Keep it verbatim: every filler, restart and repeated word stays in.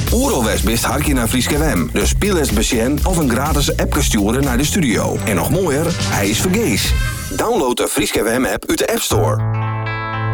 Oeralwest best hartje naar Frieske W M. Dus speel eens besjen of een gratis appje sturen naar de studio. En nog mooier, hij is vergees. Download de Frieske W M app uit de App Store.